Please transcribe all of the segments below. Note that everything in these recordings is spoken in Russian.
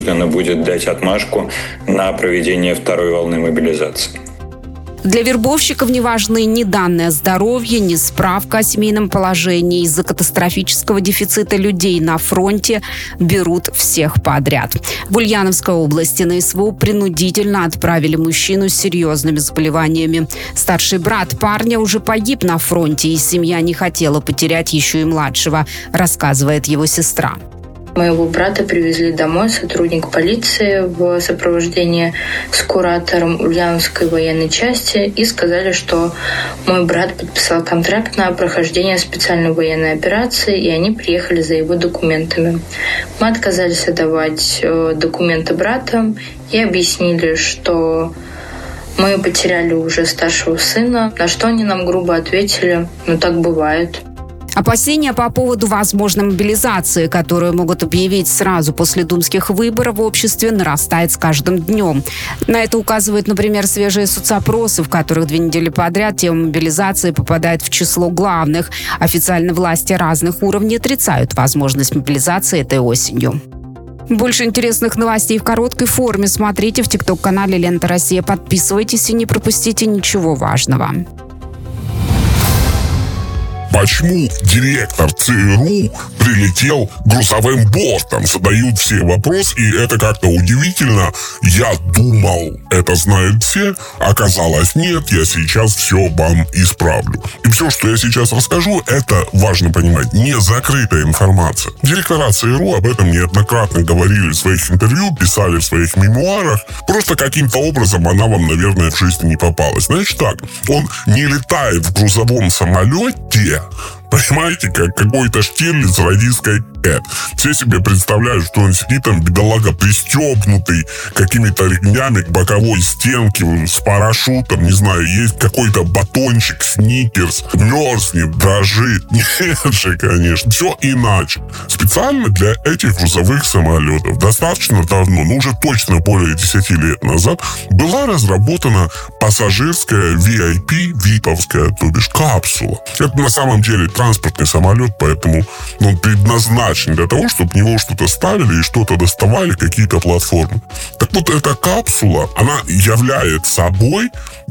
будет дать отмашку на проведение второй волны мобилизации. Для вербовщиков не важны ни данные о здоровье, ни справка о семейном положении. Из-за катастрофического дефицита людей на фронте берут всех подряд. В Ульяновской области на СВО принудительно отправили мужчину с серьезными заболеваниями. Старший брат парня уже погиб на фронте, и семья не хотела потерять еще и младшего, рассказывает его сестра. Моего брата привезли домой сотрудник полиции в сопровождении с куратором Ульяновской военной части и сказали, что мой брат подписал контракт на прохождение специальной военной операции, и они приехали за его документами. Мы отказались отдавать документы брата и объяснили, что мы потеряли уже старшего сына, на что они нам грубо ответили: «Ну так бывает». Опасения по поводу возможной мобилизации, которую могут объявить сразу после думских выборов, в обществе нарастает с каждым днем. На это указывают, например, свежие соцопросы, в которых 2 недели подряд тема мобилизации попадает в число главных. Официально власти разных уровней отрицают возможность мобилизации этой осенью. Больше интересных новостей в короткой форме смотрите в ТикТок-канале «Лента Россия». Подписывайтесь и не пропустите ничего важного. Почему директор ЦРУ прилетел грузовым бортом? Задают все вопрос, и это как-то удивительно. Я думал, это знают все. Оказалось, нет, я сейчас все вам исправлю. И все, что я сейчас расскажу, это, важно понимать, не закрытая информация. Директора ЦРУ об этом неоднократно говорили в своих интервью, писали в своих мемуарах. Просто каким-то образом она вам, наверное, в жизни не попалась. Значит так, он не летает в грузовом самолете, понимаете, как какой-то Штирлиц радистской Кэт. Все себе представляют, что он сидит там, бедолага, пристегнутый какими-то ремнями к боковой стенке, с парашютом, не знаю, есть какой-то батончик, сникерс, мерзнет, дрожит. Нет же, конечно, все иначе. Специально для этих грузовых самолетов достаточно давно, ну уже точно более 10 лет назад, была разработана пассажирская VIP, виповская, то бишь капсула. Это на самом деле транспортный самолет, поэтому он предназначен для того, чтобы в него что-то ставили и что-то доставали, какие-то платформы. Так вот, эта капсула, она является собой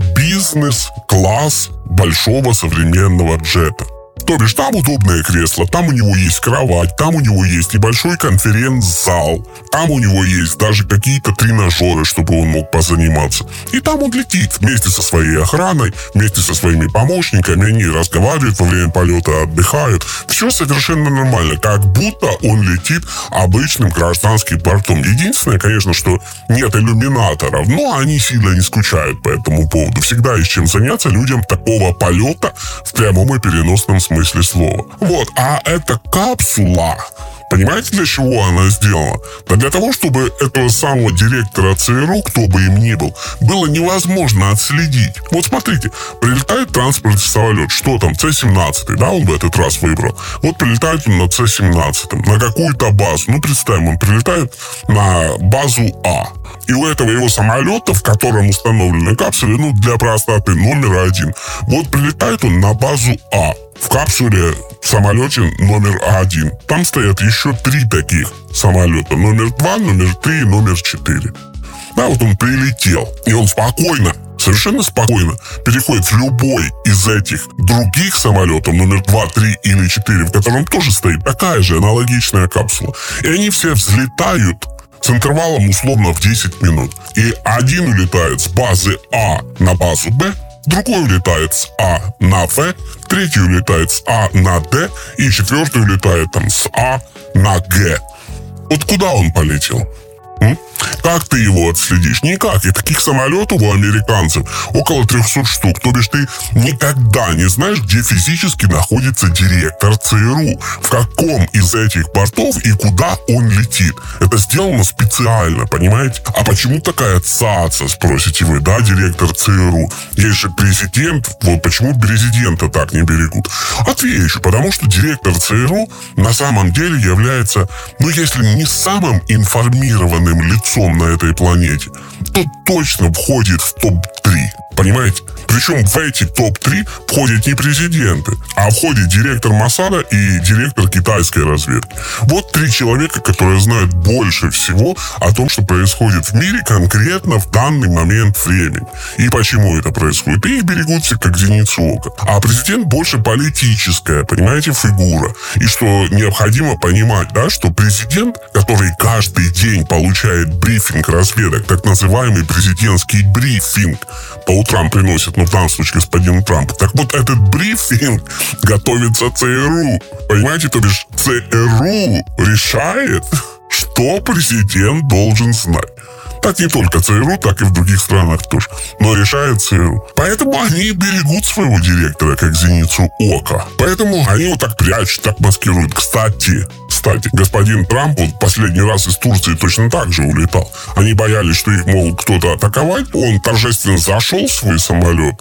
бизнес-класс большого современного джета. То бишь, там удобное кресло, там у него есть кровать, там у него есть небольшой конференц-зал, там у него есть даже какие-то тренажеры, чтобы он мог позаниматься. И там он летит вместе со своей охраной, вместе со своими помощниками, они разговаривают во время полета, отдыхают. Все совершенно нормально, как будто он летит обычным гражданским бортом. Единственное, конечно, что нет иллюминаторов, но они сильно не скучают по этому поводу. Всегда есть чем заняться людям такого полета в прямом и переносном смысле слова. Вот, а эта капсула, понимаете, для чего она сделана? Да для того, чтобы этого самого директора ЦРУ, кто бы им ни был, было невозможно отследить. Вот смотрите, прилетает транспортный самолет, что там, С-17, да, он в этот раз выбрал. Вот прилетает он на С-17, на какую-то базу. Ну, представим, он прилетает на базу А. И у этого его самолета, в котором установлена капсула, ну, для простоты, номер 1. Вот прилетает он на базу А. В капсуле в самолете номер 1. Там стоят еще 3 таких самолета. Номер 2, номер 3 и номер 4. Да, вот он прилетел. И он спокойно, совершенно спокойно переходит в любой из этих других самолетов, номер 2, 3 или 4, в котором тоже стоит такая же аналогичная капсула. И они все взлетают с интервалом условно в 10 минут. И один улетает с базы А на базу Б, другой улетает с А на В, третий улетает с А на Д, и четвертый улетает там с А на Г. Вот куда он полетел? Как ты его отследишь? Никак. И таких самолетов у американцев около 300 штук. То бишь ты никогда не знаешь, где физически находится директор ЦРУ, в каком из этих бортов и куда он летит. Это сделано специально, понимаете? А почему такая цаца, спросите вы, да, директор ЦРУ? Есть же президент, вот почему президента так не берегут? Отвечу, потому что директор ЦРУ на самом деле является, ну, если не самым информированным лицом на этой планете, то точно входит в топ-3. Понимаете? Причем в эти топ-3 входят не президенты, а входит директор Моссада и директор китайской разведки. Вот 3 человека, которые знают больше всего о том, что происходит в мире конкретно в данный момент времени. И почему это происходит. И их берегут все как зеницу ока. А президент больше политическая, понимаете, фигура. И что необходимо понимать, да, что президент, который каждый день получает брифинг разведок, так называемый президентский брифинг, по утрам приносит, в данном случае господин Трамп. Так вот, этот брифинг готовится ЦРУ. Понимаете, то бишь ЦРУ решает, что президент должен знать. Так не только ЦРУ, так и в других странах тоже. Но решает ЦРУ. Поэтому они берегут своего директора как зеницу ока. Поэтому они его так прячут, так маскируют. Кстати, господин Трамп последний раз из Турции точно так же улетал. Они боялись, что их могут кто-то атаковать. Он торжественно зашел в свой самолет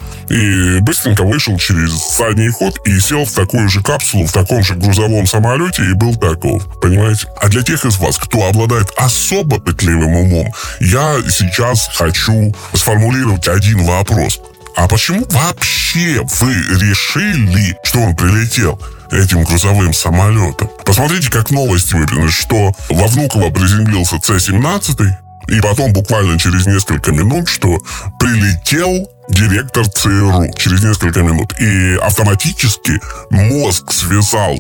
и быстренько вышел через задний ход и сел в такую же капсулу, в таком же грузовом самолете и был таков. Понимаете? А для тех из вас, кто обладает особо пытливым умом, я сейчас хочу сформулировать один вопрос. А почему вообще вы решили, что он прилетел этим грузовым самолетом? Посмотрите, как новости выглядят, что во Внуково приземлился С-17, и потом буквально через несколько минут, что прилетел директор ЦРУ через несколько минут. И автоматически мозг связал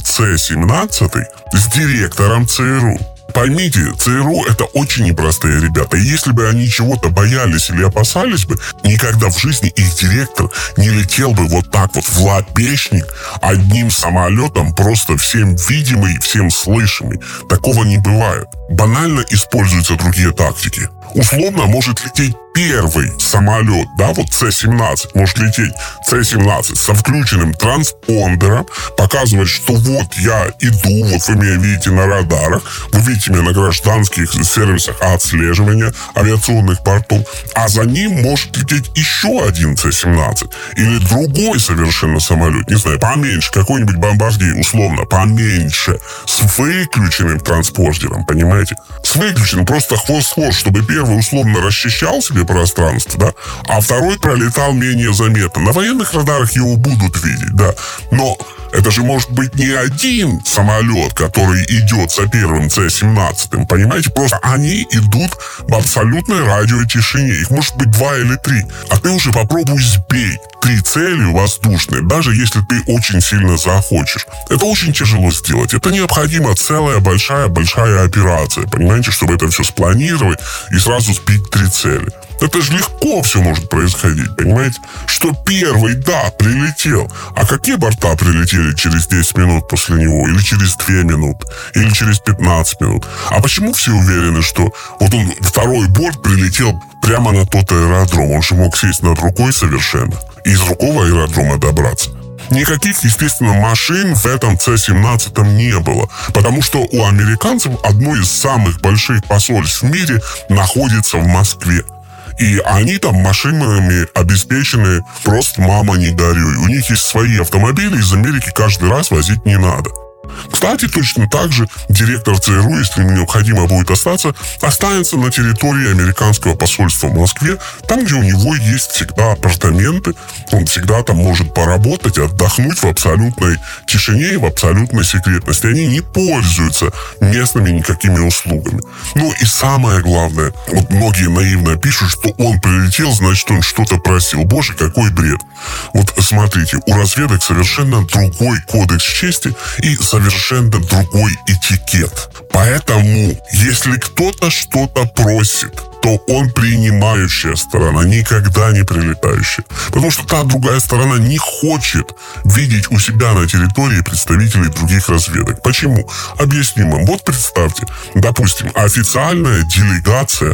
С-17 с директором ЦРУ. Поймите, ЦРУ — это очень непростые ребята. И если бы они чего-то боялись или опасались бы, никогда в жизни их директор не летел бы вот так вот в лапешник одним самолетом, просто всем видимый, всем слышимый. Такого не бывает. Банально используются другие тактики. Условно может лететь первый самолет, да, вот С-17, может лететь С-17 со включенным транспондером, показывать, что вот я иду, вот вы меня видите на радарах, вы видите меня на гражданских сервисах отслеживания авиационных бортов, а за ним может лететь еще один С-17 или другой совершенно самолет, не знаю, поменьше, какой-нибудь бомбардир, условно, поменьше, с выключенным транспондером, понимаете? С выключенным, просто хвост-хвост, чтобы первый условно расчищал себе пространство, да, а второй пролетал менее заметно. На военных радарах его будут видеть, да, но это же может быть не один самолет, который идет за первым С-17, понимаете? Просто они идут в абсолютной радиотишине. Их может быть 2 или 3. А ты уже попробуй сбей 3 цели воздушные, даже если ты очень сильно захочешь. Это очень тяжело сделать. Это необходима целая большая операция, понимаете, чтобы это все спланировать и сразу сбить 3 цели. Это же легко все может происходить, понимаете? Что первый, да, прилетел. А какие борта прилетели через 10 минут после него? Или через 2 минуты? Или через 15 минут? А почему все уверены, что вот он, второй борт прилетел прямо на тот аэродром? Он же мог сесть над рукой совершенно. И из другого аэродрома добраться. Никаких, естественно, машин в этом С-17 не было. Потому что у американцев одно из самых больших посольств в мире находится в Москве. И они там машинами обеспечены просто мама не горюй. У них есть свои автомобили, из Америки каждый раз возить не надо. Кстати, точно так же директор ЦРУ, если ему необходимо будет остаться, останется на территории американского посольства в Москве, там, где у него есть всегда апартаменты, он всегда там может поработать, отдохнуть в абсолютной тишине и в абсолютной секретности. Они не пользуются местными никакими услугами. Ну и самое главное, вот многие наивно пишут, что он прилетел, значит, он что-то просил. Боже, какой бред. Вот смотрите, у разведок совершенно другой кодекс чести и совершенно другой этикет. Поэтому, если кто-то что-то просит, то он принимающая сторона, никогда не прилетающая. Потому что та другая сторона не хочет видеть у себя на территории представителей других разведок. Почему? Объясним вам. Вот представьте, допустим, официальная делегация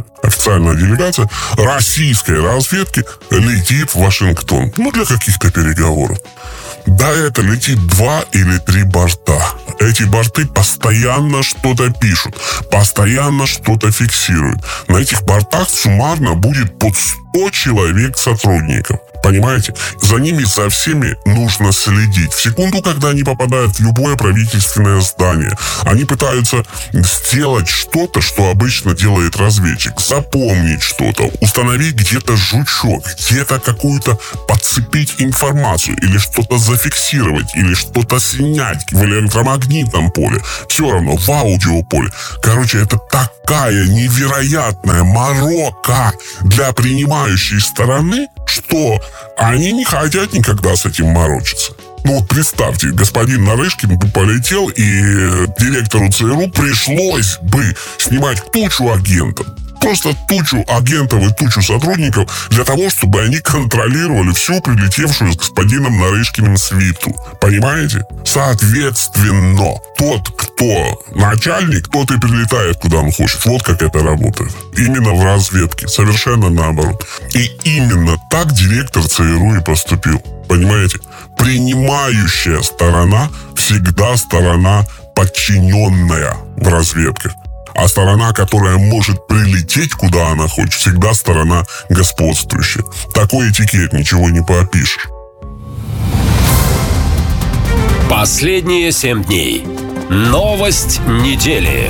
российской разведки летит в Вашингтон. Ну, для каких-то переговоров. Да, это летит 2 или 3 борта. Эти борты постоянно что-то пишут, постоянно что-то фиксируют. На этих бортах суммарно будет под 100 человек сотрудников. Понимаете? За ними, за всеми нужно следить. В секунду, когда они попадают в любое правительственное здание, они пытаются сделать что-то, что обычно делает разведчик. Запомнить что-то, установить где-то жучок, где-то какую-то подцепить информацию, или что-то зафиксировать, или что-то снять в электромагнитном поле. Все равно в аудиополе. Короче, это такая невероятная морока для принимающей стороны, что они не хотят никогда с этим морочиться. Ну вот представьте, господин Нарышкин бы полетел, и директору ЦРУ пришлось бы снимать тучу агентов. Просто тучу агентов и тучу сотрудников для того, чтобы они контролировали всю прилетевшую с господином Нарышкиным свиту. Понимаете? Соответственно, тот, кто начальник, тот и прилетает, куда он хочет. Вот как это работает. Именно в разведке. Совершенно наоборот. И именно так директор ЦРУ и поступил. Понимаете? Принимающая сторона всегда сторона подчиненная в разведках. А сторона, которая может прилететь, куда она хочет, всегда сторона господствующая. Такой этикет, ничего не попишешь. Последние 7 дней. Новость недели.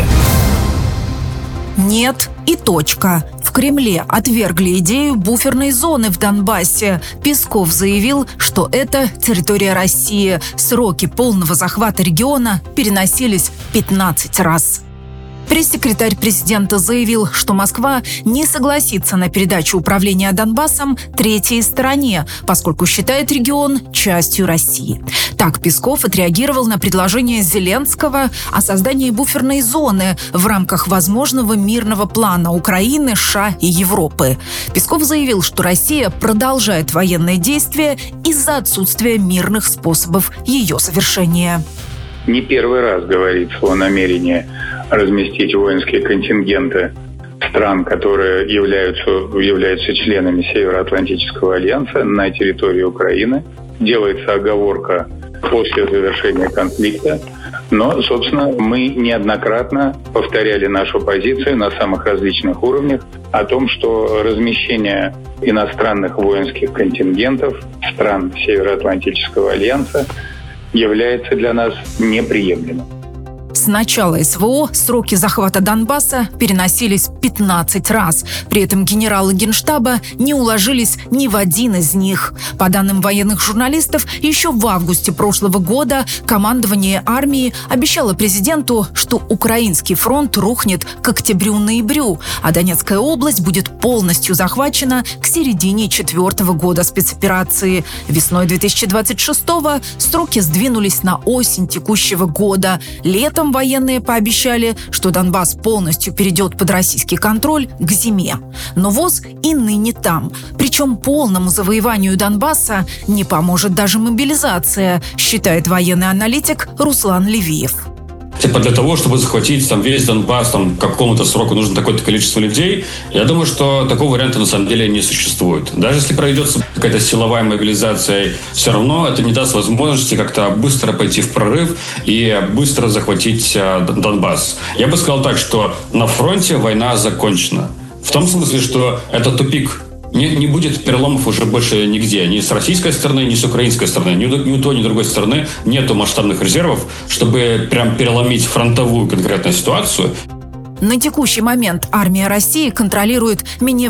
Нет и точка. В Кремле отвергли идею буферной зоны в Донбассе. Песков заявил, что это территория России. Сроки полного захвата региона переносились 15 раз. Пресс-секретарь президента заявил, что Москва не согласится на передачу управления Донбассом третьей стороне, поскольку считает регион частью России. Так Песков отреагировал на предложение Зеленского о создании буферной зоны в рамках возможного мирного плана Украины, США и Европы. Песков заявил, что Россия продолжает военные действия из-за отсутствия мирных способов ее завершения. Не первый раз говорится о намерении разместить воинские контингенты стран, которые являются членами Североатлантического альянса на территории Украины. Делается оговорка после завершения конфликта. Но, собственно, мы неоднократно повторяли нашу позицию на самых различных уровнях о том, что размещение иностранных воинских контингентов стран Североатлантического альянса является для нас неприемлемым. С начала СВО сроки захвата Донбасса переносились 15 раз. При этом генералы Генштаба не уложились ни в один из них. По данным военных журналистов, еще в августе прошлого года командование армии обещало президенту, что украинский фронт рухнет к октябрю-ноябрю, а Донецкая область будет полностью захвачена к середине 4-го года спецоперации. Весной 2026-го сроки сдвинулись на осень текущего года. Летом военные пообещали, что Донбасс полностью перейдет под российский контроль к зиме. Но ВОЗ и ныне там. Причем полному завоеванию Донбасса не поможет даже мобилизация, считает военный аналитик Руслан Левиев. Типа для того, чтобы захватить весь Донбасс к какому-то сроку нужно такое-то количество людей, я думаю, что такого варианта на самом деле не существует. Даже если пройдется какая-то силовая мобилизация, все равно это не даст возможности как-то быстро пойти в прорыв и быстро захватить Донбасс. Я бы сказал так, что на фронте война закончена. В том смысле, что это тупик. Не будет переломов уже больше нигде. Ни с российской стороны, ни с украинской стороны. Ни у той, ни у другой стороны нету масштабных резервов, чтобы прям переломить фронтовую конкретную ситуацию. На текущий момент армия России контролирует менее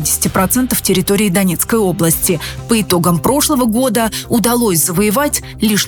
80% территории Донецкой области. По итогам прошлого года удалось завоевать лишь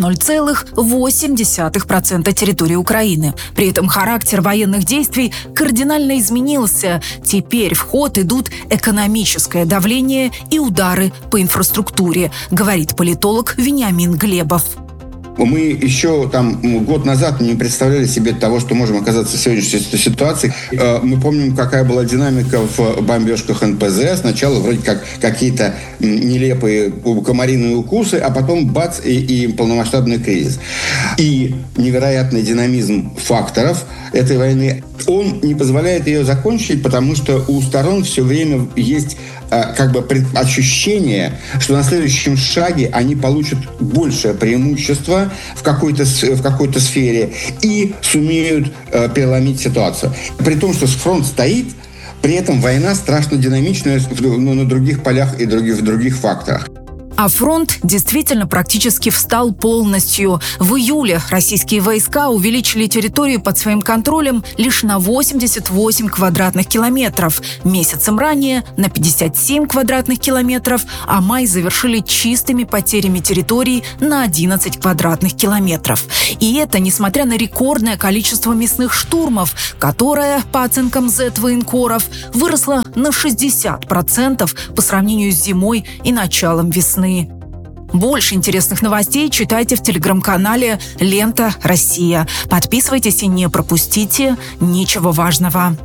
0,8% территории Украины. При этом характер военных действий кардинально изменился. Теперь в ход идут экономическое давление и удары по инфраструктуре, говорит политолог Вениамин Глебов. Мы еще год назад не представляли себе того, что можем оказаться в сегодняшней ситуации. Мы помним, какая была динамика в бомбежках НПЗ. Сначала вроде как какие-то нелепые комариные укусы, а потом бац и полномасштабный кризис. И невероятный динамизм факторов этой войны, он не позволяет ее закончить, потому что у сторон все время есть ощущение, что на следующем шаге они получат большее преимущество в какой-то сфере и сумеют переломить ситуацию. При том, что фронт стоит, при этом война страшно динамичная на других полях и в других факторах. А фронт действительно практически встал полностью. В июле российские войска увеличили территорию под своим контролем лишь на 88 квадратных километров. Месяцем ранее на 57 квадратных километров, а май завершили чистыми потерями территорий на 11 квадратных километров. И это несмотря на рекордное количество мясных штурмов, которое, по оценкам Z-военкоров, выросло на 60% по сравнению с зимой и началом весны. Больше интересных новостей читайте в телеграм-канале «Лента Россия». Подписывайтесь и не пропустите ничего важного.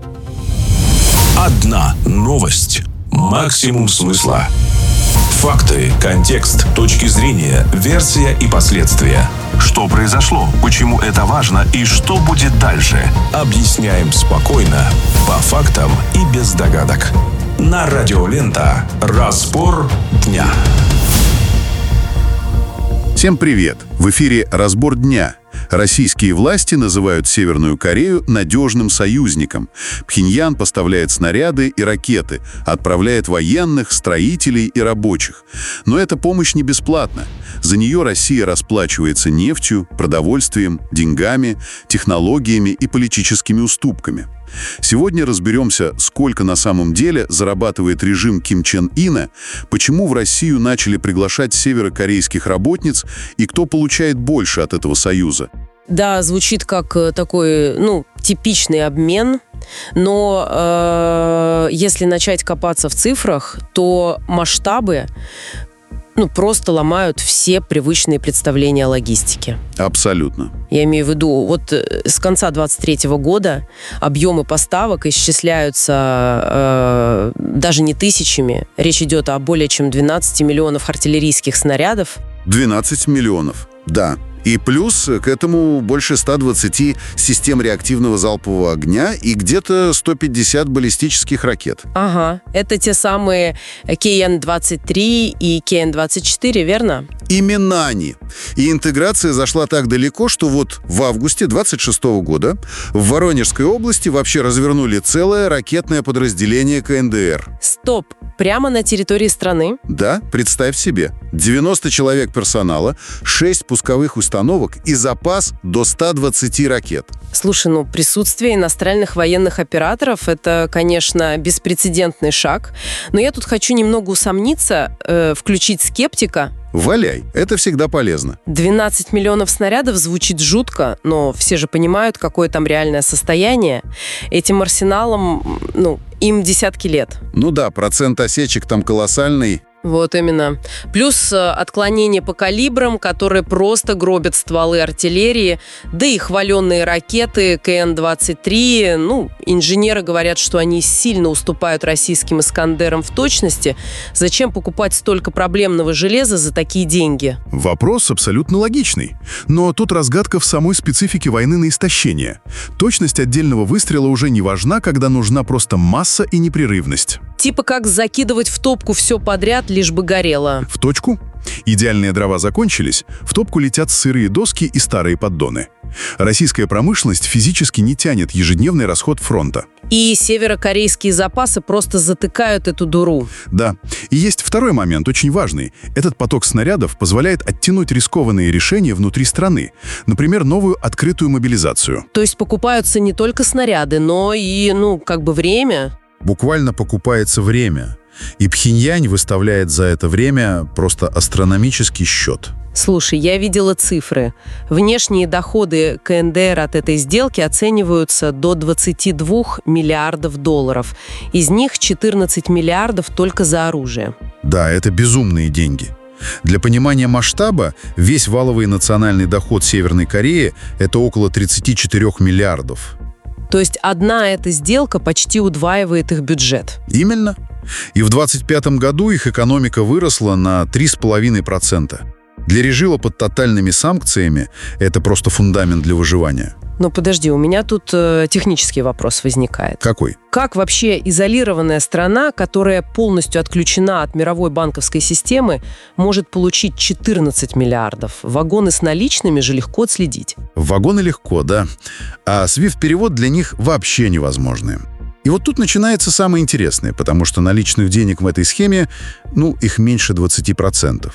Одна новость. Максимум смысла. Факты, контекст, точки зрения, версия и последствия. Что произошло, почему это важно и что будет дальше. Объясняем спокойно, по фактам и без догадок. На радио «Лента». Разбор дня. Всем привет! В эфире «Разбор дня». Российские власти называют Северную Корею надежным союзником. Пхеньян поставляет снаряды и ракеты, отправляет военных, строителей и рабочих. Но эта помощь не бесплатна. За нее Россия расплачивается нефтью, продовольствием, деньгами, технологиями и политическими уступками. Сегодня разберемся, сколько на самом деле зарабатывает режим Ким Чен Ына, почему в Россию начали приглашать северокорейских работниц и кто получает больше от этого союза. Да, звучит как такой, типичный обмен, но если начать копаться в цифрах, то масштабы просто ломают все привычные представления о логистике. Абсолютно. Я имею в виду, с конца 2023 года объемы поставок исчисляются даже не тысячами. Речь идет о более чем 12 миллионов артиллерийских снарядов. 12 миллионов, да. И плюс к этому больше 120 систем реактивного залпового огня и где-то 150 баллистических ракет. Ага, это те самые КН-23 и КН-24, верно? Именно они. И интеграция зашла так далеко, что в августе 26 года в Воронежской области вообще развернули целое ракетное подразделение КНДР. Стоп! Прямо на территории страны? Да, представь себе. 90 человек персонала, 6 пусковых установок и запас до 120 ракет. Слушай, присутствие иностранных военных операторов – это, конечно, беспрецедентный шаг. Но я тут хочу немного усомниться, включить скептика. Валяй, это всегда полезно. 12 миллионов снарядов звучит жутко, но все же понимают, какое там реальное состояние. Этим арсеналом, им десятки лет. Да, процент осечек там колоссальный. Вот именно. Плюс отклонения по калибрам, которые просто гробят стволы артиллерии, да и хваленные ракеты КН-23. Инженеры говорят, что они сильно уступают российским «Искандерам» в точности. Зачем покупать столько проблемного железа за такие деньги? Вопрос абсолютно логичный. Но тут разгадка в самой специфике войны на истощение. Точность отдельного выстрела уже не важна, когда нужна просто масса и непрерывность. Типа как закидывать в топку все подряд, лишь бы горело. В точку. Идеальные дрова закончились, в топку летят сырые доски и старые поддоны. Российская промышленность физически не тянет ежедневный расход фронта. И северокорейские запасы просто затыкают эту дыру. Да. И есть второй момент, очень важный. Этот поток снарядов позволяет оттянуть рискованные решения внутри страны. Например, новую открытую мобилизацию. То есть покупаются не только снаряды, но и, время. Буквально покупается время. И Пхеньян выставляет за это время просто астрономический счет. Слушай, я видела цифры. Внешние доходы КНДР от этой сделки оцениваются до 22 миллиардов долларов. Из них 14 миллиардов только за оружие. Да, это безумные деньги. Для понимания масштаба, весь валовый национальный доход Северной Кореи – это около 34 миллиардов. То есть одна эта сделка почти удваивает их бюджет. Именно. И в 2025 году их экономика выросла на 3,5%. Для режима под тотальными санкциями это просто фундамент для выживания. Но подожди, у меня тут технический вопрос возникает. Какой? Как вообще изолированная страна, которая полностью отключена от мировой банковской системы, может получить 14 миллиардов? Вагоны с наличными же легко отследить. Вагоны легко, да. А SWIFT-перевод для них вообще невозможный. И вот тут начинается самое интересное, потому что наличных денег в этой схеме, их меньше 20%.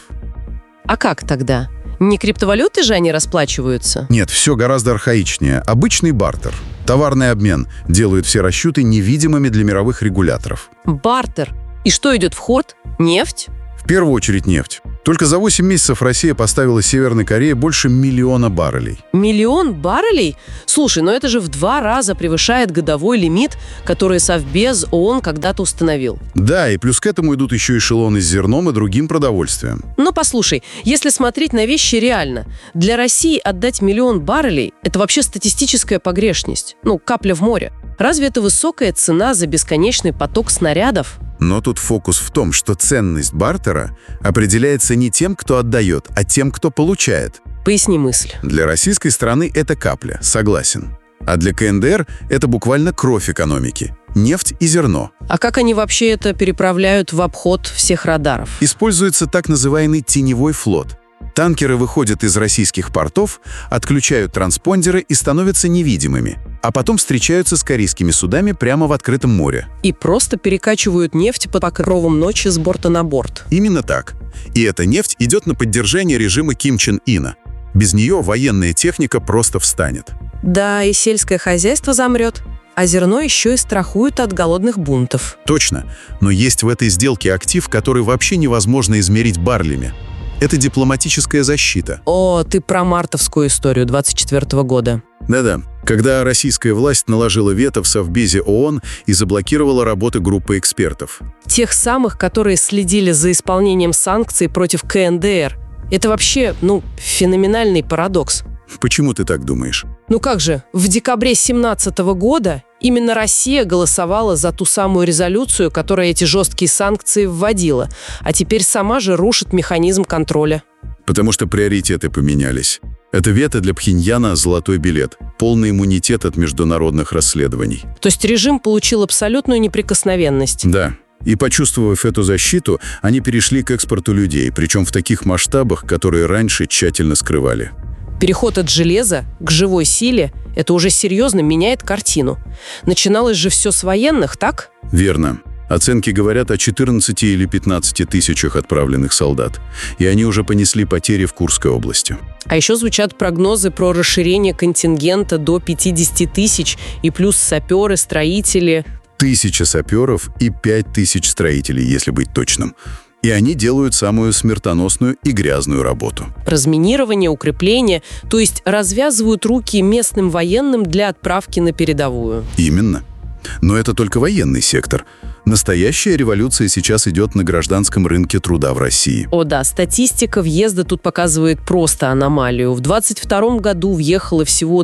А как тогда? Не криптовалюты же они расплачиваются? Нет, все гораздо архаичнее. Обычный бартер. Товарный обмен делают все расчеты невидимыми для мировых регуляторов. Бартер. И что идет в ход? Нефть? В первую очередь нефть. Только за 8 месяцев Россия поставила Северной Корее больше 1 миллиона баррелей. 1 миллион баррелей? Слушай, это же в 2 раза превышает годовой лимит, который Совбез ООН когда-то установил. Да, и плюс к этому идут еще эшелоны с зерном и другим продовольствием. Но послушай, если смотреть на вещи реально, для России отдать 1 миллион баррелей – это вообще статистическая погрешность. Капля в море. Разве это высокая цена за бесконечный поток снарядов? Но тут фокус в том, что ценность бартера определяется не тем, кто отдает, а тем, кто получает. Поясни мысль. Для российской страны это капля, согласен. А для КНДР это буквально кровь экономики. Нефть и зерно. А как они вообще это переправляют в обход всех радаров? Используется так называемый теневой флот. Танкеры выходят из российских портов, отключают транспондеры и становятся невидимыми, а потом встречаются с корейскими судами прямо в открытом море. И просто перекачивают нефть под покровом ночи с борта на борт. Именно так. И эта нефть идет на поддержание режима Ким Чен Ына. Без нее военная техника просто встанет. Да, и сельское хозяйство замрет. А зерно еще и страхуют от голодных бунтов. Точно. Но есть в этой сделке актив, который вообще невозможно измерить баррелями. Это дипломатическая защита. О, ты про мартовскую историю 24 года. Да-да. Когда российская власть наложила вето в Совбезе ООН и заблокировала работы группы экспертов. Тех самых, которые следили за исполнением санкций против КНДР. Это вообще, феноменальный парадокс. Почему ты так думаешь? Как же, в декабре 2017 года именно Россия голосовала за ту самую резолюцию, которая эти жесткие санкции вводила, а теперь сама же рушит механизм контроля. Потому что приоритеты поменялись. Это вето для Пхеньяна – золотой билет, полный иммунитет от международных расследований. То есть режим получил абсолютную неприкосновенность? Да. И почувствовав эту защиту, они перешли к экспорту людей, причем в таких масштабах, которые раньше тщательно скрывали. Переход от железа к живой силе – это уже серьезно меняет картину. Начиналось же все с военных, так? Верно. Оценки говорят о 14 или 15 тысячах отправленных солдат. И они уже понесли потери в Курской области. А еще звучат прогнозы про расширение контингента до 50 тысяч и плюс саперы, строители. 1000 саперов и 5000 строителей, если быть точным. И они делают самую смертоносную и грязную работу. Разминирование, укрепление, то есть развязывают руки местным военным для отправки на передовую. Именно. Но это только военный сектор. Настоящая революция сейчас идет на гражданском рынке труда в России. О да, статистика въезда тут показывает просто аномалию. В 2022 году въехало всего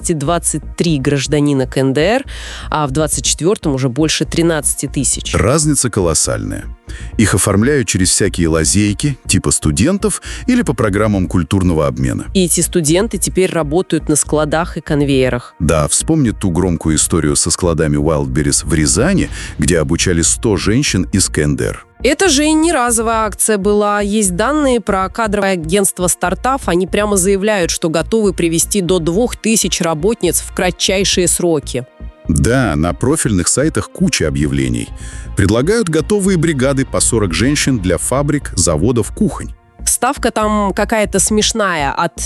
223 гражданина КНДР, а в 2024 уже больше 13 тысяч. Разница колоссальная. Их оформляют через всякие лазейки, типа студентов или по программам культурного обмена. И эти студенты теперь работают на складах и конвейерах. Да, вспомни ту громкую историю со складами Wildberries в Рязани, где обучали 100 женщин из КНДР. Это же и не разовая акция была. Есть данные про кадровое агентство «Стартап». Они прямо заявляют, что готовы привести до 2000 работниц в кратчайшие сроки. Да, на профильных сайтах куча объявлений. Предлагают готовые бригады по 40 женщин для фабрик, заводов, кухонь. Ставка там какая-то смешная, от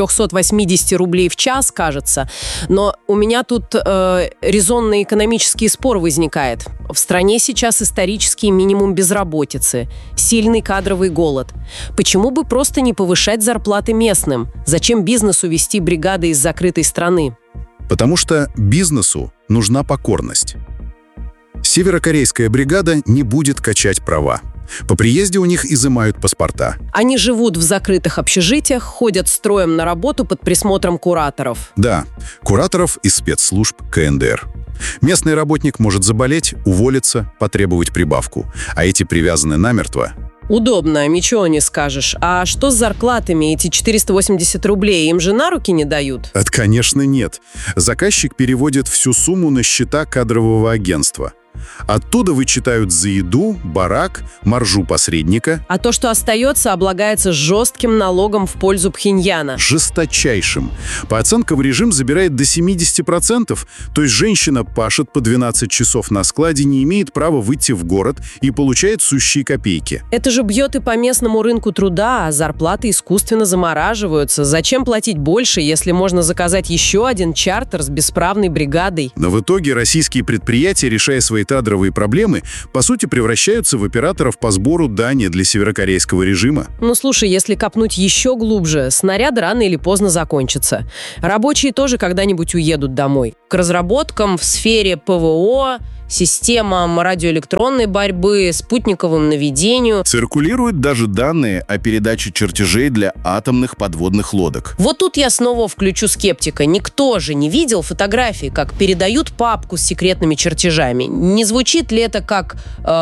480 рублей в час, кажется. Но у меня тут резонный экономический спор возникает. В стране сейчас исторический минимум безработицы, сильный кадровый голод. Почему бы просто не повышать зарплаты местным? Зачем бизнесу вести бригады из закрытой страны? Потому что бизнесу нужна покорность. Северокорейская бригада не будет качать права. По приезде у них изымают паспорта. Они живут в закрытых общежитиях, ходят строем на работу под присмотром кураторов. Да, кураторов из спецслужб КНДР. Местный работник может заболеть, уволиться, потребовать прибавку. А эти привязаны намертво. Удобно, ничего не скажешь. А что с зарплатами? Эти 480 рублей им же на руки не дают? Конечно, нет. Заказчик переводит всю сумму на счета кадрового агентства. Оттуда вычитают за еду, барак, маржу посредника. А то, что остается, облагается жестким налогом в пользу Пхеньяна. Жесточайшим. По оценкам, режим забирает до 70%. То есть женщина пашет по 12 часов на складе, не имеет права выйти в город и получает сущие копейки. Это же бьет и по местному рынку труда, а зарплаты искусственно замораживаются. Зачем платить больше, если можно заказать еще один чартер с бесправной бригадой? Но в итоге российские предприятия, решая свои кадровые проблемы, по сути, превращаются в операторов по сбору дани для северокорейского режима. Ну, слушай, если копнуть еще глубже, снаряды рано или поздно закончатся. Рабочие тоже когда-нибудь уедут домой. К разработкам в сфере ПВО, системам радиоэлектронной борьбы, спутниковому наведению. Циркулируют даже данные о передаче чертежей для атомных подводных лодок. Вот тут я снова включу скептика. Никто же не видел фотографии, как передают папку с секретными чертежами. Не звучит ли это как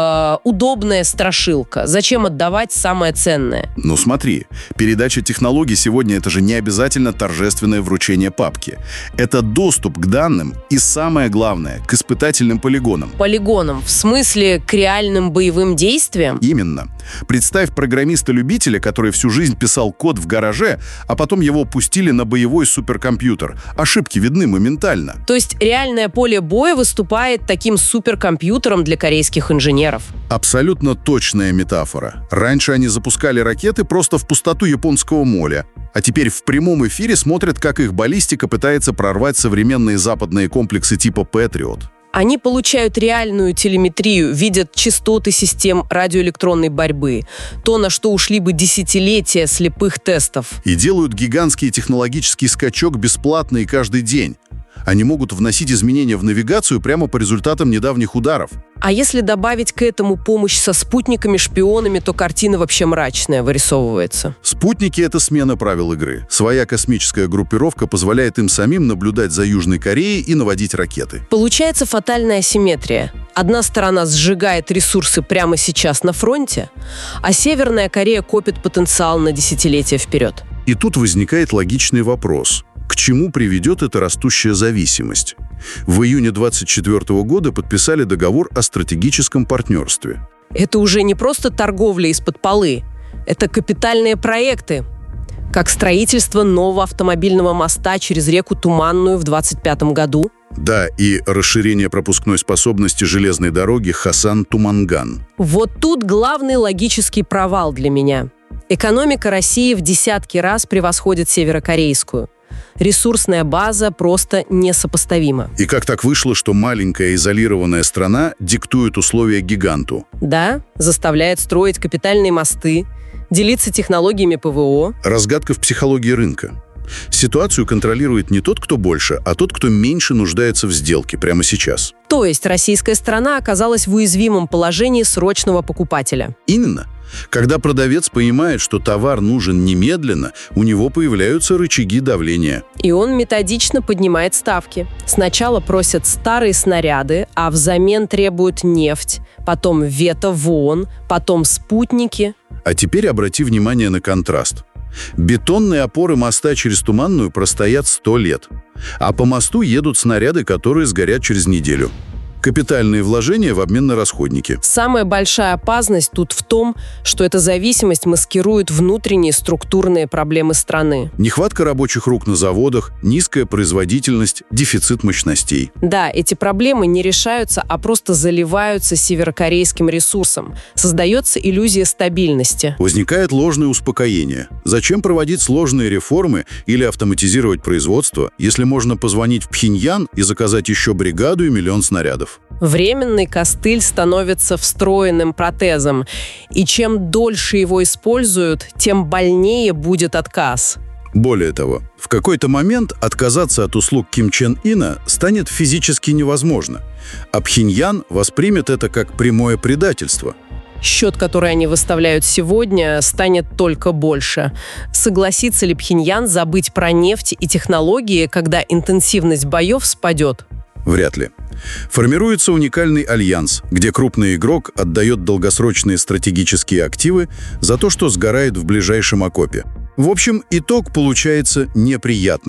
удобная страшилка? Зачем отдавать самое ценное? Ну смотри, передача технологий сегодня — это же не обязательно торжественное вручение папки. Это доступ к данным и, самое главное, к испытательным полигонам. Полигоном, в смысле к реальным боевым действиям? Именно. Представь программиста-любителя, который всю жизнь писал код в гараже, а потом его пустили на боевой суперкомпьютер. Ошибки видны моментально. То есть реальное поле боя выступает таким суперкомпьютером для корейских инженеров? Абсолютно точная метафора. Раньше они запускали ракеты просто в пустоту японского моря, а теперь в прямом эфире смотрят, как их баллистика пытается прорвать современные западные комплексы типа «Патриот». Они получают реальную телеметрию, видят частоты систем радиоэлектронной борьбы, то, на что ушли бы десятилетия слепых тестов. И делают гигантский технологический скачок бесплатно и каждый день. Они могут вносить изменения в навигацию прямо по результатам недавних ударов. А если добавить к этому помощь со спутниками, шпионами, то картина вообще мрачная вырисовывается. Спутники — это смена правил игры. Своя космическая группировка позволяет им самим наблюдать за Южной Кореей и наводить ракеты. Получается фатальная асимметрия. Одна сторона сжигает ресурсы прямо сейчас на фронте, а Северная Корея копит потенциал на десятилетия вперед. И тут возникает логичный вопрос. К чему приведет эта растущая зависимость? В июне 2024 года подписали договор о стратегическом партнерстве. Это уже не просто торговля из-под полы. Это капитальные проекты, как строительство нового автомобильного моста через реку Туманную в 2025 году. Да, и расширение пропускной способности железной дороги Хасан-Туманган. Вот тут главный логический провал для меня. Экономика России в десятки раз превосходит северокорейскую. Ресурсная база просто несопоставима. И как так вышло, что маленькая изолированная страна диктует условия гиганту? Да, заставляет строить капитальные мосты, делиться технологиями ПВО. Разгадка в психологии рынка. Ситуацию контролирует не тот, кто больше, а тот, кто меньше нуждается в сделке прямо сейчас. То есть российская страна оказалась в уязвимом положении срочного покупателя. Именно. Когда продавец понимает, что товар нужен немедленно, у него появляются рычаги давления. И он методично поднимает ставки. Сначала просят старые снаряды, а взамен требуют нефть, потом вето в ООН, потом спутники. А теперь обрати внимание на контраст. Бетонные опоры моста через Туманную простоят 100 лет, а по мосту едут снаряды, которые сгорят через неделю. Капитальные вложения в обмен на расходники. Самая большая опасность тут в том, что эта зависимость маскирует внутренние структурные проблемы страны. Нехватка рабочих рук на заводах, низкая производительность, дефицит мощностей. Да, эти проблемы не решаются, а просто заливаются северокорейским ресурсом. Создается иллюзия стабильности. Возникает ложное успокоение. Зачем проводить сложные реформы или автоматизировать производство, если можно позвонить в Пхеньян и заказать еще бригаду и миллион снарядов? Временный костыль становится встроенным протезом, и чем дольше его используют, тем больнее будет отказ. Более того, в какой-то момент отказаться от услуг Ким Чен Ына станет физически невозможно, а Пхеньян воспримет это как прямое предательство. Счет, который они выставляют сегодня, станет только больше. Согласится ли Пхеньян забыть про нефть и технологии, когда интенсивность боев спадет? Вряд ли. Формируется уникальный альянс, где крупный игрок отдает долгосрочные стратегические активы за то, что сгорает в ближайшем окопе. В общем, итог получается неприятный.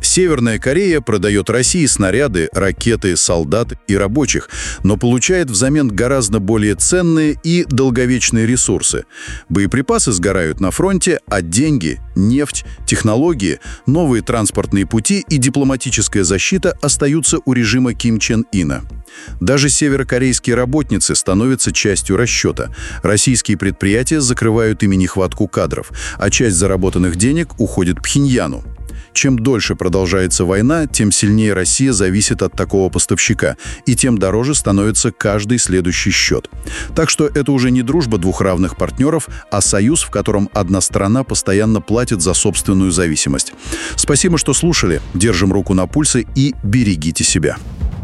Северная Корея продает России снаряды, ракеты, солдат и рабочих, но получает взамен гораздо более ценные и долговечные ресурсы. Боеприпасы сгорают на фронте, а деньги, нефть, технологии, новые транспортные пути и дипломатическая защита остаются у режима Ким Чен Ына. Даже северокорейские работницы становятся частью расчета. Российские предприятия закрывают ими нехватку кадров, а часть заработанных денег уходит Пхеньяну. Чем дольше продолжается война, тем сильнее Россия зависит от такого поставщика, и тем дороже становится каждый следующий счет. Так что это уже не дружба двух равных партнеров, а союз, в котором одна страна постоянно платит за собственную зависимость. Спасибо, что слушали. Держим руку на пульсе и берегите себя.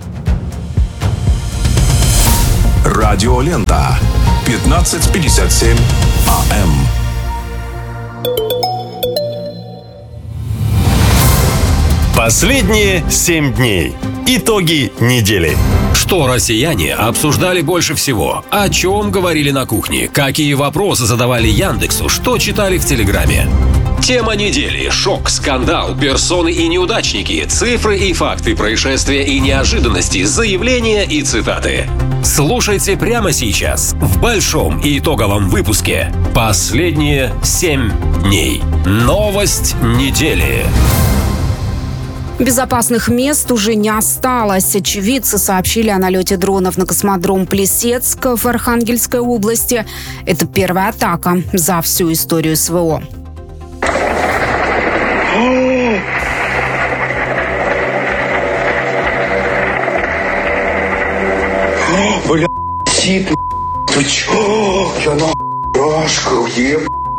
Радиолента. 15:57 АМ. Последние 7 дней. Итоги недели. Что россияне обсуждали больше всего? О чем говорили на кухне? Какие вопросы задавали Яндексу? Что читали в Телеграме? Тема недели. Шок, скандал, персоны и неудачники, цифры и факты, происшествия и неожиданности, заявления и цитаты. Слушайте прямо сейчас в большом и итоговом выпуске «Последние 7 дней». Новость недели. Безопасных мест уже не осталось. Очевидцы сообщили о налете дронов на космодром Плесецк в Архангельской области. Это первая атака за всю историю СВО. Бля, сит, ты чё? Я на рашкал, еб.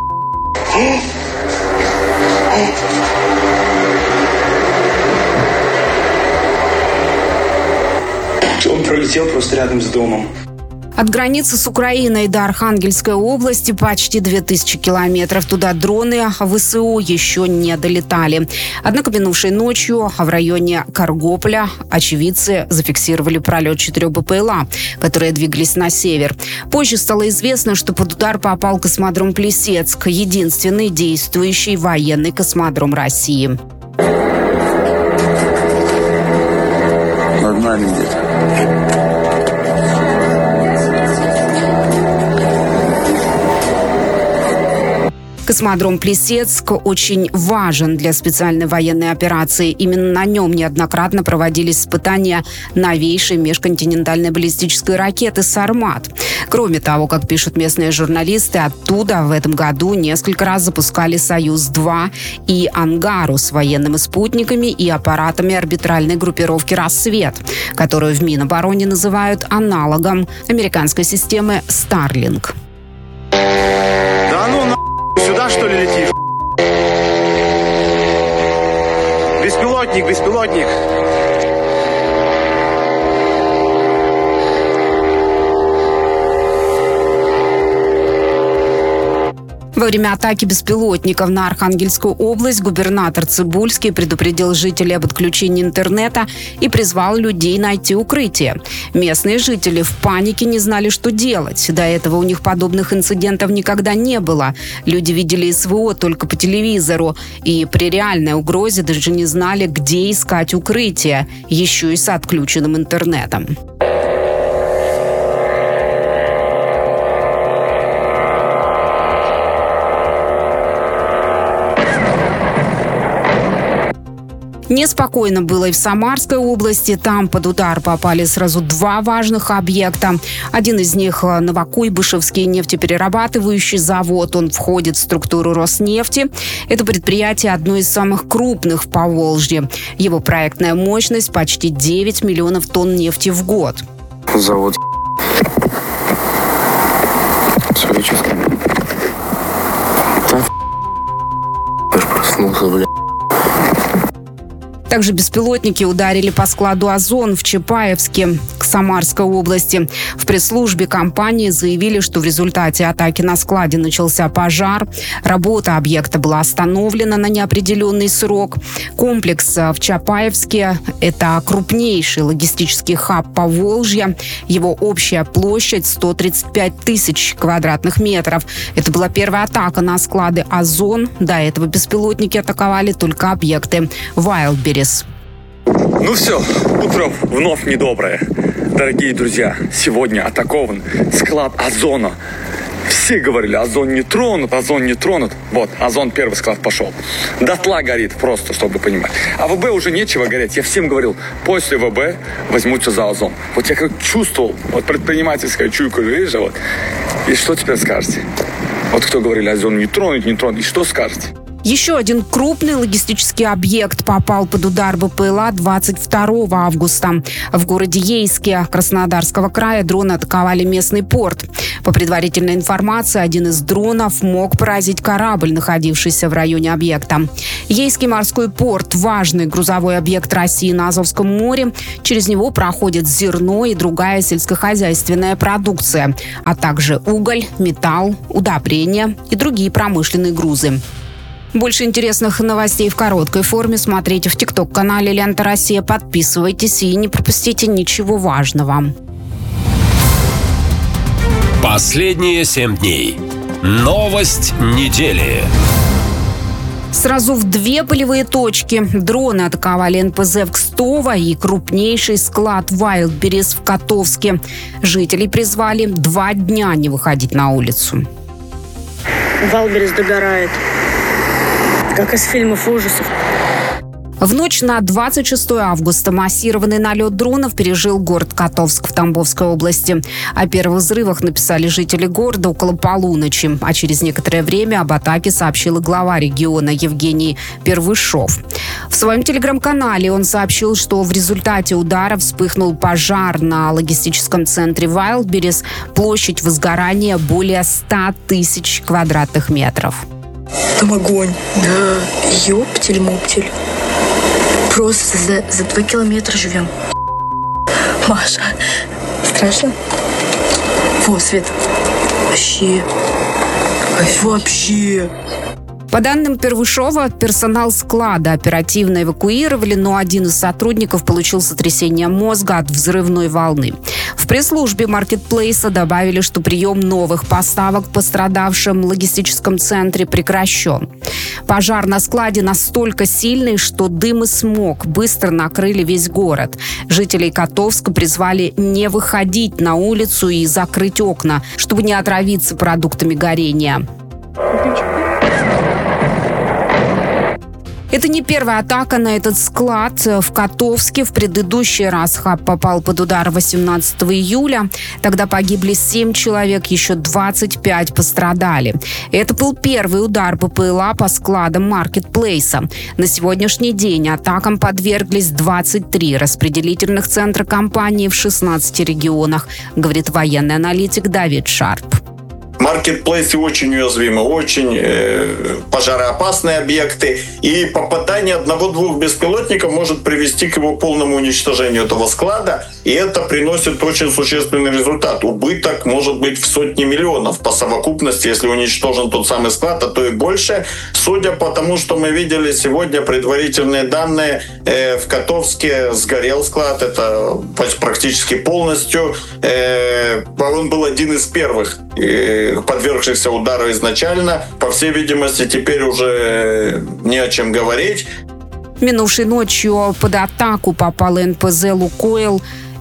Он пролетел просто рядом с домом. От границы с Украиной до Архангельской области почти 2000 километров. Туда дроны ВСУ еще не долетали. Однако минувшей ночью в районе Каргополя очевидцы зафиксировали пролет 4 БПЛА, которые двигались на север. Позже стало известно, что под удар попал космодром Плесецк, единственный действующий военный космодром России. Над нами где-то. Космодром Плесецк очень важен для специальной военной операции. Именно на нем неоднократно проводились испытания новейшей межконтинентальной баллистической ракеты «Сармат». Кроме того, как пишут местные журналисты, оттуда в этом году несколько раз запускали «Союз-2» и «Ангару» с военными спутниками и аппаратами орбитальной группировки «Рассвет», которую в Минобороне называют аналогом американской системы «Старлинг». Да ну на... Сюда, что ли, летишь? Беспилотник, беспилотник. Во время атаки беспилотников на Архангельскую область губернатор Цыбульский предупредил жителей об отключении интернета и призвал людей найти укрытие. Местные жители в панике не знали, что делать. До этого у них подобных инцидентов никогда не было. Люди видели СВО только по телевизору и при реальной угрозе даже не знали, где искать укрытие, еще и с отключенным интернетом. Неспокойно было и в Самарской области. Там под удар попали сразу два важных объекта. Один из них – Новокуйбышевский нефтеперерабатывающий завод. Он входит в структуру Роснефти. Это предприятие одно из самых крупных в Поволжье. Его проектная мощность – почти 9 миллионов тонн нефти в год. Завод. Свои чувства. Так. Аж проснулся, бля. Также беспилотники ударили по складу «Озон» в Чапаевске. К Самарской области. В пресс-службе компании заявили, что в результате атаки на складе начался пожар. Работа объекта была остановлена на неопределенный срок. Комплекс в Чапаевске – это крупнейший логистический хаб Поволжья. Его общая площадь 135 тысяч квадратных метров. Это была первая атака на склады «Озон». До этого беспилотники атаковали только объекты Wildberries. Ну все, утро вновь недоброе. Дорогие друзья, сегодня атакован склад «Озона». Все говорили, Озон не тронут, Озон не тронут. Вот, Озон первый склад пошел. Дотла горит просто, чтобы понимать. А ВБ уже нечего гореть. Я всем говорил, после ВБ возьмутся за Озон. Вот я как чувствовал, вот предпринимательская чуйка, видишь, вот. И что теперь скажете? Вот кто говорили, Озон не тронут, не тронут. И что скажете? Еще один крупный логистический объект попал под удар БПЛА 22 августа. В городе Ейске Краснодарского края дроны атаковали местный порт. По предварительной информации, один из дронов мог поразить корабль, находившийся в районе объекта. Ейский морской порт – важный грузовой объект России на Азовском море. Через него проходит зерно и другая сельскохозяйственная продукция, а также уголь, металл, удобрения и другие промышленные грузы. Больше интересных новостей в короткой форме смотрите в ТикТок-канале «Лента Россия». Подписывайтесь и не пропустите ничего важного. Последние 7 дней. Новость недели. Сразу в 2 полевые точки дроны атаковали НПЗ в Кстово и крупнейший склад Wildberries в Котовске. Жителей призвали 2 дня не выходить на улицу. Wildberries догорает. Как из фильмов ужасов. В ночь на 26 августа массированный налет дронов пережил город Котовск в Тамбовской области. О первых взрывах написали жители города около полуночи, а через некоторое время об атаке сообщил и глава региона Евгений Первышов. В своем телеграм-канале он сообщил, что в результате удара вспыхнул пожар на логистическом центре Wildberries. Площадь возгорания более 100 тысяч квадратных метров. Там огонь. Да, ёптель-моптель. Просто за 2 километра живем. Маша, страшно? Во, Свет. Вообще. По данным Первышова, персонал склада оперативно эвакуировали, но один из сотрудников получил сотрясение мозга от взрывной волны. В пресс-службе маркетплейса добавили, что прием новых поставок в пострадавшем логистическом центре прекращен. Пожар на складе настолько сильный, что дым и смог быстро накрыли весь город. Жителей Котовска призвали не выходить на улицу и закрыть окна, чтобы не отравиться продуктами горения. Это не первая атака на этот склад в Котовске. В предыдущий раз хаб попал под удар 18 июля. Тогда погибли 7 человек, еще 25 пострадали. Это был первый удар БПЛА по складам маркетплейса. На сегодняшний день атакам подверглись 23 распределительных центра компании в 16 регионах, говорит военный аналитик Давид Шарп. Маркетплейсы очень уязвимы, очень пожароопасные объекты. И попадание 1-2 беспилотников может привести к его полному уничтожению этого склада. И это приносит очень существенный результат. Убыток может быть в сотни миллионов по совокупности, если уничтожен тот самый склад, а то и больше. Судя по тому, что мы видели сегодня, предварительные данные, в Котовске сгорел склад. Это практически полностью. Он был один из первых подвергшихся удару изначально. По всей видимости, теперь уже не о чем говорить. Минувшей ночью под атаку попал НПЗ «Лукойл»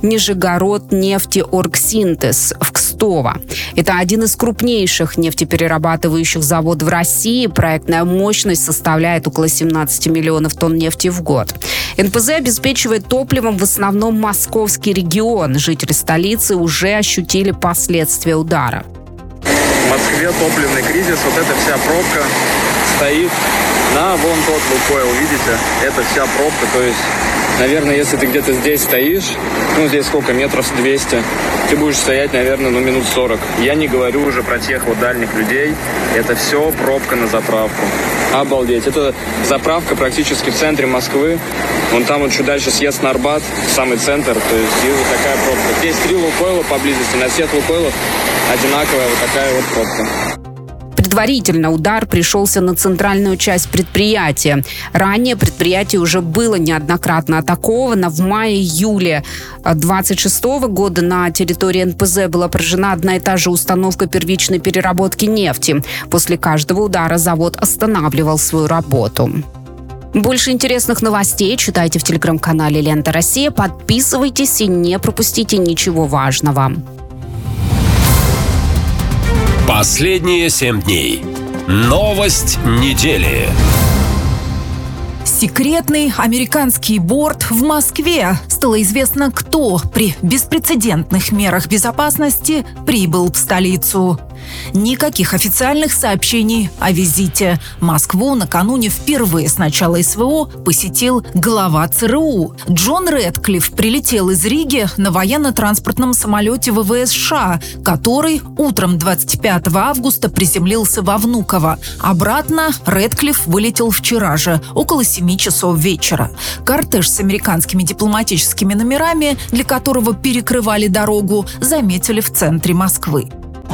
Нижегород-нефтеоргсинтез в Кстово. Это один из крупнейших нефтеперерабатывающих заводов в России. Проектная мощность составляет около 17 миллионов тонн нефти в год. НПЗ обеспечивает топливом в основном московский регион. Жители столицы уже ощутили последствия удара. В Москве топливный кризис, вот эта вся пробка стоит на вон тот Лукойл, видите? Это вся пробка, то есть Наверное, если ты где-то здесь стоишь, здесь сколько, метров 200, ты будешь стоять, наверное, минут 40. Я не говорю уже про тех дальних людей. Это все пробка на заправку. Обалдеть. Это заправка практически в центре Москвы. Вон там чуть дальше съезд на Арбат, самый центр. То есть здесь вот такая пробка. Здесь 3 Лукойла поблизости. На всех Лукойлах одинаковая вот такая вот пробка. Предварительно удар пришелся на центральную часть предприятия. Ранее предприятие уже было неоднократно атаковано. В мае-июле 26 года на территории НПЗ была поражена одна и та же установка первичной переработки нефти. После каждого удара завод останавливал свою работу. Больше интересных новостей читайте в телеграм-канале «Лента Россия». Подписывайтесь и не пропустите ничего важного. Последние 7 дней. Новость недели. Секретный американский борт в Москве. Стало известно, кто при беспрецедентных мерах безопасности прибыл в столицу. Никаких официальных сообщений о визите. Москву накануне впервые с начала СВО посетил глава ЦРУ. Джон Рэдклифф прилетел из Риги на военно-транспортном самолете ВВС США, который утром 25 августа приземлился во Внуково. Обратно Рэдклифф вылетел вчера же, около 7 часов вечера. Кортеж с американскими дипломатическими номерами, для которого перекрывали дорогу, заметили в центре Москвы.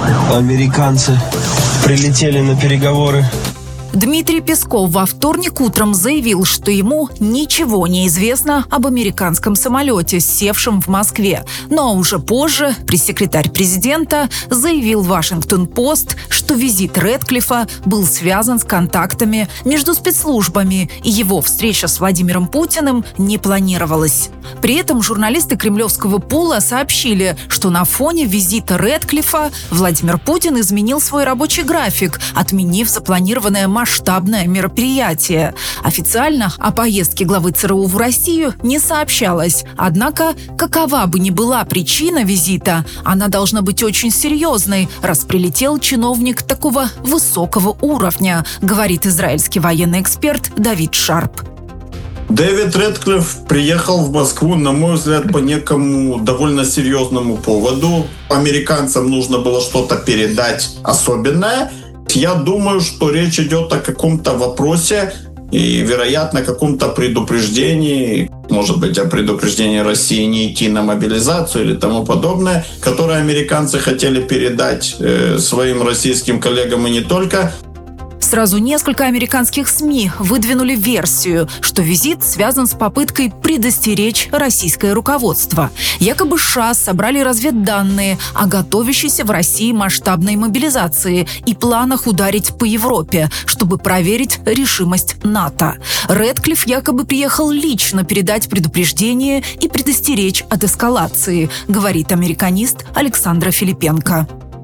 Американцы прилетели на переговоры. Дмитрий Песков во вторник утром заявил, что ему ничего не известно об американском самолете, севшем в Москве. Но уже позже пресс-секретарь президента заявил в «Вашингтон-Пост», что визит Рэдклиффа был связан с контактами между спецслужбами, и его встреча с Владимиром Путиным не планировалась. При этом журналисты кремлевского пула сообщили, что на фоне визита Рэдклиффа Владимир Путин изменил свой рабочий график, отменив запланированное масштабное мероприятие. Официально о поездке главы ЦРУ в Россию не сообщалось. Однако, какова бы ни была причина визита, она должна быть очень серьезной, раз прилетел чиновник такого высокого уровня, говорит израильский военный эксперт Давид Шарп. Дэвид Рэдклифф приехал в Москву, на мой взгляд, по некому довольно серьезному поводу. Американцам нужно было что-то передать особенное. Я думаю, что речь идет о каком-то вопросе и, вероятно, о каком-то предупреждении, может быть, о предупреждении России не идти на мобилизацию или тому подобное, которое американцы хотели передать своим российским коллегам и не только. Сразу несколько американских СМИ выдвинули версию, что визит связан с попыткой предостеречь российское руководство. Якобы США собрали разведданные о готовящейся в России масштабной мобилизации и планах ударить по Европе, чтобы проверить решимость НАТО. Рэдклифф якобы приехал лично передать предупреждение и предостеречь от эскалации, говорит американист Александра Филипенко.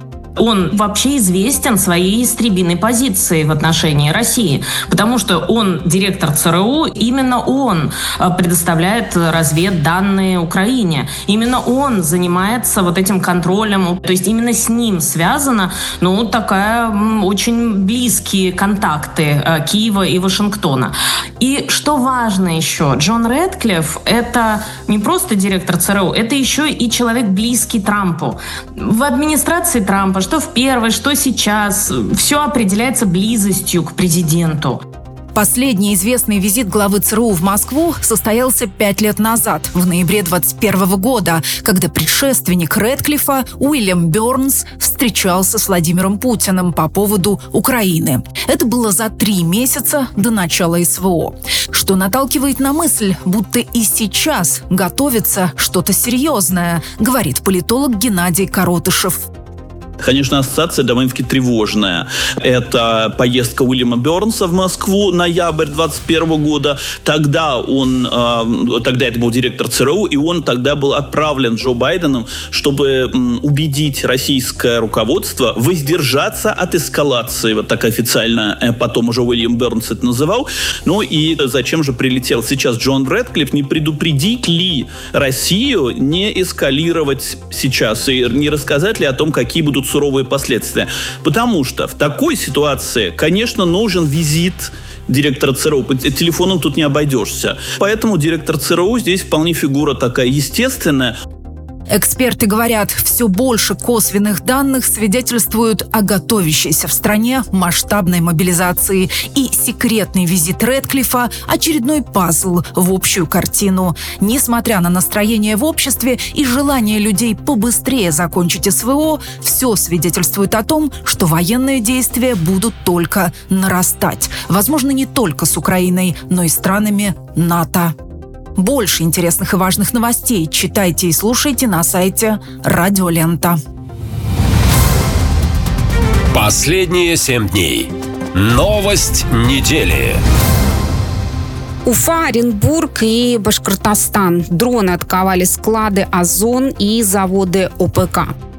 Он вообще известен своей истребиной позицией в отношении России, потому что он директор ЦРУ, именно он предоставляет разведданные Украине, именно он занимается вот этим контролем, то есть именно с ним связано, такая очень близкие контакты Киева и Вашингтона. И что важно еще, Джон Рэдклифф — это не просто директор ЦРУ, это еще и человек близкий Трампу. В администрации Трампа, что в первой, что сейчас, все определяется близостью к президенту. Последний известный визит главы ЦРУ в Москву состоялся 5 лет назад, в ноябре 2021 года, когда предшественник Рэдклиффа Уильям Бёрнс встречался с Владимиром Путиным по поводу Украины. Это было за 3 месяца до начала СВО, что наталкивает на мысль, будто и сейчас готовится что-то серьезное, говорит политолог Геннадий Коротышев. Конечно, ассоциация довольно-таки тревожная. Это поездка Уильяма Бёрнса в Москву, ноябрь 2021 года. Тогда это был директор ЦРУ, и он тогда был отправлен Джо Байденом, чтобы убедить российское руководство воздержаться от эскалации. Вот так официально потом уже Уильям Бёрнс это называл. И зачем же прилетел сейчас Джон Рэдклифф? Не предупредить ли Россию не эскалировать сейчас и не рассказать ли о том, какие будут суровые последствия. Потому что в такой ситуации, конечно, нужен визит директора ЦРУ. По телефону тут не обойдешься. Поэтому директор ЦРУ здесь вполне фигура такая естественная. Эксперты говорят, все больше косвенных данных свидетельствуют о готовящейся в стране масштабной мобилизации. И секретный визит Рэдклиффа – очередной пазл в общую картину. Несмотря на настроение в обществе и желание людей побыстрее закончить СВО, все свидетельствует о том, что военные действия будут только нарастать. Возможно, не только с Украиной, но и странами НАТО. Больше интересных и важных новостей читайте и слушайте на сайте Радио Лента. Последние 7 дней. Новость недели. Уфа, Оренбург и Башкортостан. Дроны атаковали склады «Озон» и заводы ОПК.